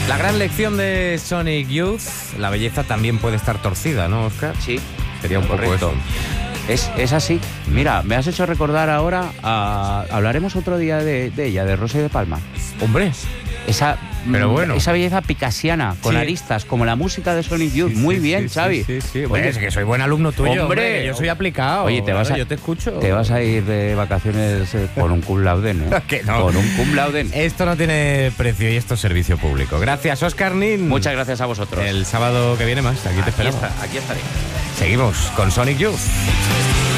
La gran lección de Sonic Youth, la belleza también puede estar torcida, ¿no, Óscar? Sí. Sería un poco Correcto. eso. Es así. Mira, me has hecho recordar ahora, hablaremos otro día de ella, de Rosa y de Palma. Hombre, pero bueno. Esa belleza picasiana, con Sí. aristas, como la música de Sonic Youth. Muy bien, Xavi. Sí. Oye, es que soy buen alumno tuyo, hombre, que yo soy aplicado. Oye, yo te escucho. Te vas a ir de vacaciones con un cum laude, ¿eh? Que no. Con un cum laude. Esto no tiene precio y esto es servicio público. Gracias, Óscar Nin. Muchas gracias a vosotros. El sábado que viene más, aquí te esperamos. Aquí estaré. Seguimos con Sonic Youth.